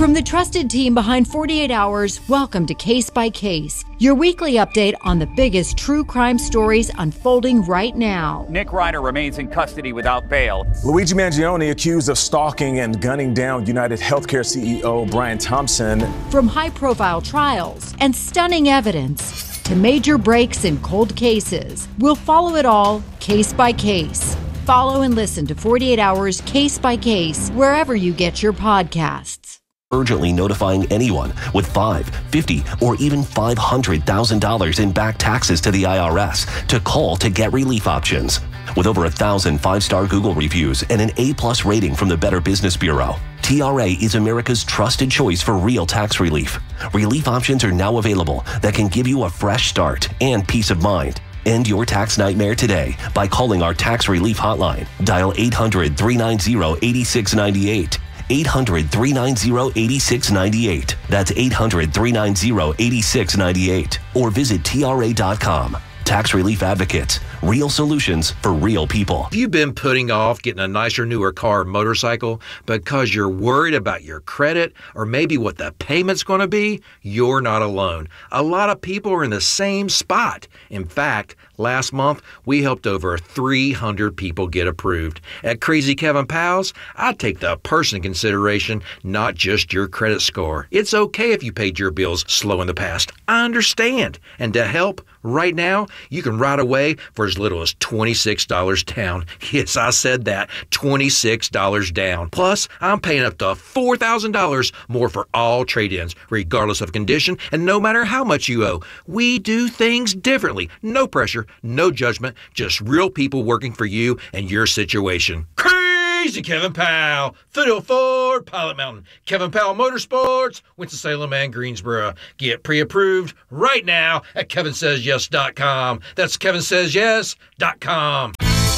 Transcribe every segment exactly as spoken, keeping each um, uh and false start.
From the trusted team behind forty-eight hours, welcome to Case by Case, your weekly update on the biggest true crime stories unfolding right now. Nick Ryder remains in custody without bail. Luigi Mangione accused of stalking and gunning down United Healthcare C E O Brian Thompson. From high-profile trials and stunning evidence to major breaks in cold cases, we'll follow it all case by case. Follow and listen to forty-eight hours Case by Case wherever you get your podcasts. Urgently notifying anyone with five, fifty, or even five hundred thousand dollars in back taxes to the I R S to call to get relief options. With over a thousand five-star Google reviews and an A-plus rating from the Better Business Bureau, T R A is America's trusted choice for real tax relief. Relief options are now available that can give you a fresh start and peace of mind. End your tax nightmare today by calling our tax relief hotline. Dial eight hundred, three nine zero, eight six nine eight. eight hundred, three nine zero, eight six nine eight. That's eight hundred, three nine zero, eight six nine eight. Or visit T R A dot com. Tax Relief Advocates. Real solutions for real people. Have you been putting off getting a nicer, newer car or motorcycle because you're worried about your credit or maybe what the payment's going to be? You're not alone. A lot of people are in the same spot. In fact, last month, we helped over three hundred people get approved. At Crazy Kevin Powell's, I take the person in consideration, not just your credit score. It's okay if you paid your bills slow in the past. I understand. And to help, right now, you can ride away for as little as twenty-six dollars down. Yes, I said that, twenty-six dollars down. Plus, I'm paying up to four thousand dollars more for all trade-ins, regardless of condition and no matter how much you owe. We do things differently. No pressure, no judgment, just real people working for you and your situation. Crazy Kevin Powell, Foothill Ford, Pilot Mountain, Kevin Powell Motorsports, Winston-Salem and Greensboro. Get pre-approved right now at kevin says yes dot com. That's kevin says yes dot com.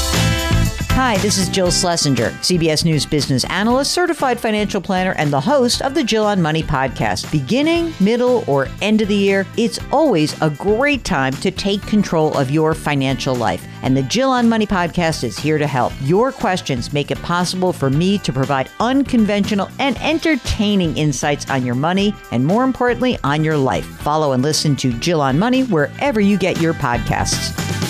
Hi, this is Jill Schlesinger, C B S News business analyst, certified financial planner, and the host of the Jill on Money podcast. Beginning, middle, or end of the year, it's always a great time to take control of your financial life. And the Jill on Money podcast is here to help. Your questions make it possible for me to provide unconventional and entertaining insights on your money and, more importantly, on your life. Follow and listen to Jill on Money wherever you get your podcasts.